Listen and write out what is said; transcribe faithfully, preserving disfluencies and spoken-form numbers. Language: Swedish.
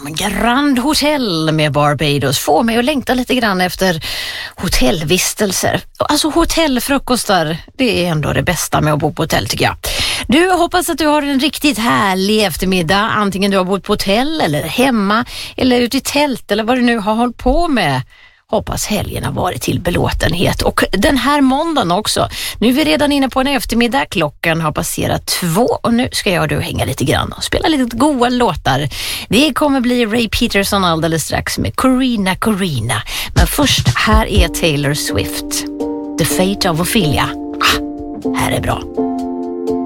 Grand Hotel med Barbados får mig att längta lite grann efter hotellvistelser. Alltså hotellfrukostar, det är ändå det bästa med att bo på hotell tycker jag. Du, hoppas att du har en riktigt härlig eftermiddag, antingen du har bott på hotell eller hemma eller ute i tält eller vad du nu har hållit på med. Hoppas helgen har varit till belåtenhet och den här måndagen också. Nu är vi redan inne på en eftermiddag, klockan har passerat två och nu ska jag och du hänga lite grann och spela lite goa låtar. Det kommer bli Ray Peterson alldeles strax med Corina Corina. Men först, här är Taylor Swift, The Fate of Ophelia. Ah, här är bra.